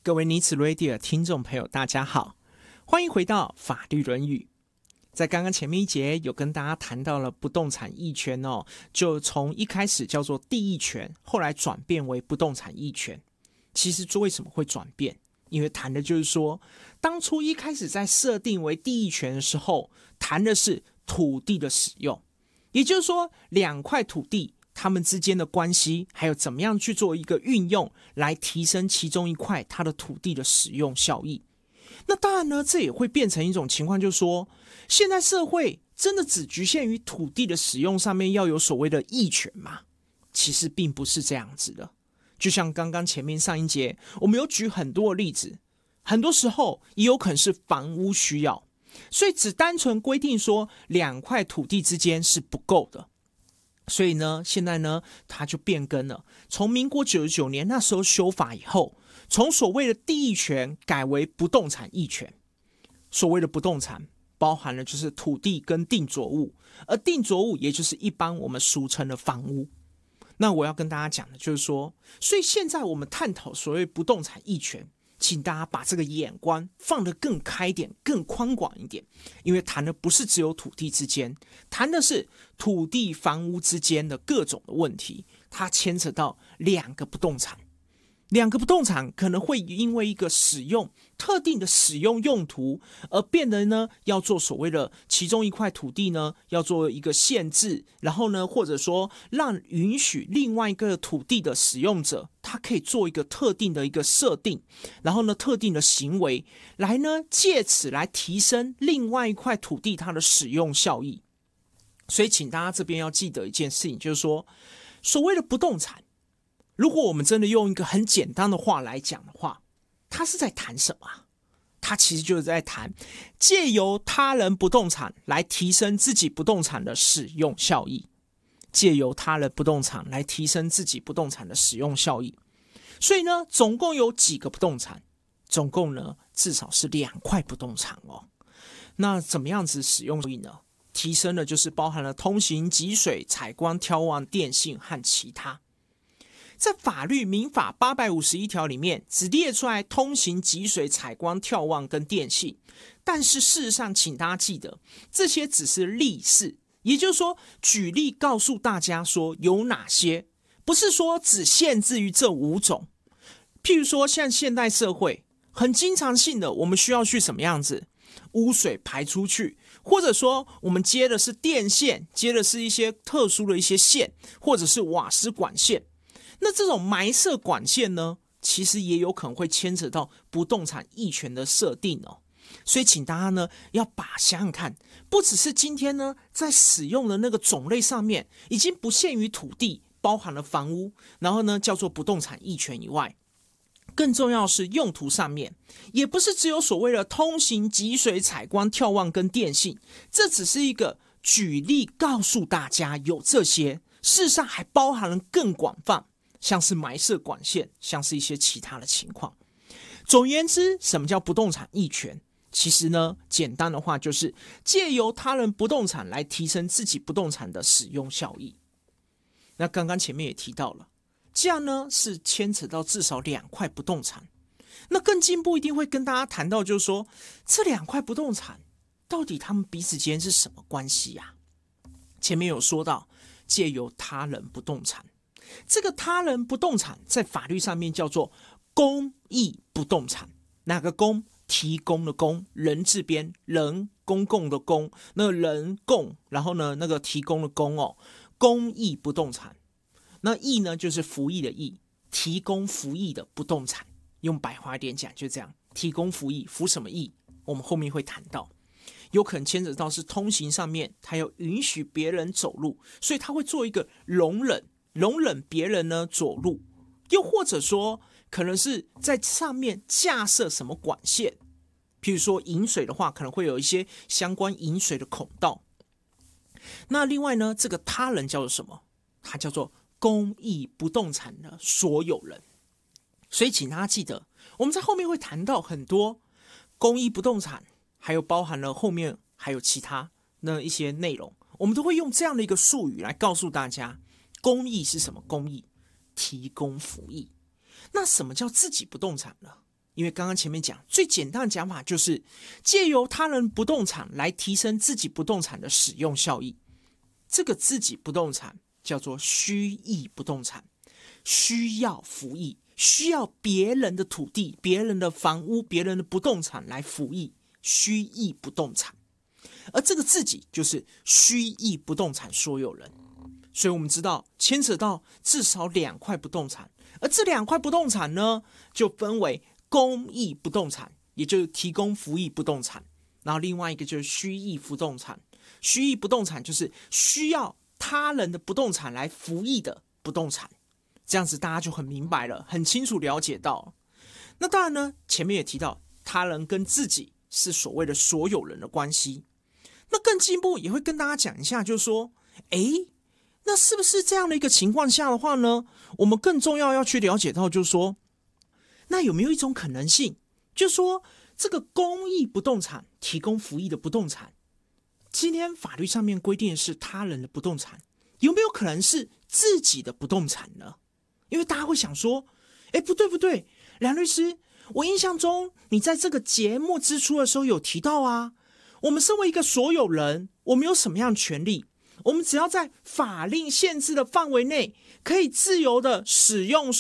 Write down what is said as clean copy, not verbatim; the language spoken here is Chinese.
各位尼茨 Radio 听众朋友大家好，欢迎回到法律论语。在刚刚前面一节有跟大家谈到了不动产役权哦，就从一开始叫做地役权，后来转变为不动产役权。其实为什么会转变？因为谈的就是说，当初一开始在设定为地役权的时候，谈的是土地的使用，也就是说两块土地他们之间的关系，还有怎么样去做一个运用，来提升其中一块它的土地的使用效益。那当然呢，这也会变成一种情况，就是说，现在社会真的只局限于土地的使用上面要有所谓的役权吗？其实并不是这样子的。就像刚刚前面上一节，我们有举很多的例子，很多时候也有可能是房屋需要，所以只单纯规定说两块土地之间是不够的。所以呢，现在呢，它就变更了。从民国99年那时候修法以后，从所谓的地役权改为不动产役权。所谓的不动产，包含了就是土地跟定着物，而定着物也就是一般我们俗称的房屋。那我要跟大家讲的就是说，所以现在我们探讨所谓不动产役权，请大家把这个眼光放得更开一点，更宽广一点，因为谈的不是只有土地之间，谈的是土地房屋之间的各种的问题，它牵扯到两个不动产。两个不动产可能会因为一个使用特定的使用用途而变得呢，要做所谓的其中一块土地呢，要做一个限制，然后呢，或者说让允许另外一个土地的使用者，他可以做一个特定的一个设定，然后呢，特定的行为来呢，借此来提升另外一块土地它的使用效益。所以请大家这边要记得一件事情，就是说，所谓的不动产，如果我们真的用一个很简单的话来讲的话，它是在谈什么啊？它其实就是在谈借由他人不动产来提升自己不动产的使用效益，借由他人不动产来提升自己不动产的使用效益。所以呢，总共有几个不动产？总共呢，至少是2块不动产哦。那怎么样子使用效益呢？提升的就是包含了通行、给水、采光、眺望、电信和其他。在法律民法851条里面只列出来通行、给水、采光、眺望跟电信，但是事实上请大家记得，这些只是例示，也就是说举例告诉大家说有哪些，不是说只限制于这5种。譬如说像现代社会很经常性的，我们需要去什么样子污水排出去，或者说我们接的是电线，接的是一些特殊的一些线，或者是瓦斯管线。那这种埋设管线呢，其实也有可能会牵扯到不动产役权的设定哦。所以请大家呢要想想看，不只是今天呢在使用的那个种类上面已经不限于土地，包含了房屋，然后呢叫做不动产役权以外，更重要的是用途上面，也不是只有所谓的通行、给水、采光、眺望跟电信，这只是一个举例告诉大家有这些，事实上还包含了更广泛，像是埋设管线，像是一些其他的情况。总而言之，什么叫不动产役权？其实呢，简单的话就是借由他人不动产来提升自己不动产的使用效益。那刚刚前面也提到了，这样呢是牵扯到至少2块不动产。那更进一步一定会跟大家谈到，就是说这2块不动产到底他们彼此间是什么关系呀？前面有说到借由他人不动产，这个他人不动产在法律上面叫做公益不动产。哪个公？提供的供，人字边，人公共的公，那人共，然后呢那个提供的供哦，公益不动产。那益呢就是服役的益，提供服役的不动产。用白话一点讲就这样，提供服役，服什么役？我们后面会谈到，有可能牵扯到是通行上面，他要允许别人走路，所以他会做一个容忍别人呢走路，又或者说可能是在上面架设什么管线，譬如说引水的话，可能会有一些相关引水的孔道。那另外呢，这个他人叫做什么？它叫做公益不动产的所有人。所以请大家记得，我们在后面会谈到很多公益不动产，还有包含了后面还有其他那一些内容，我们都会用这样的一个术语来告诉大家，公益是什么？公益提供服役。那什么叫自己不动产呢？ 因为刚刚前面讲最简单的讲法就是借由他人不动产来提升自己不动产的使用效益。这个自己不动产叫做虚役不动产，需要服役，需要别人的土地、别人的房屋、别人的不动产来服役，虚役不动产。而这个自己就是虚役不动产所有人。所以我们知道牵扯到至少2块不动产，而这2块不动产呢，就分为公益不动产，也就是提供服役不动产，然后另外一个就是虚役不动产。虚役不动产就是需要他人的不动产来服役的不动产。这样子大家就很明白了，很清楚了解到。那当然呢，前面也提到他人跟自己是所谓的所有人的关系。那更进一步也会跟大家讲一下，就是说那是不是这样的一个情况下的话呢，我们更重要要去了解到，就是说那有没有一种可能性，就是说这个公益不动产提供服役的不动产，今天法律上面规定的是他人的不动产，有没有可能是自己的不动产呢？因为大家会想说不对，梁律师，我印象中你在这个节目之初的时候有提到啊，我们身为一个所有人，我们有什么样的权利？我们只要在法令限制的范围内，可以自由的使用、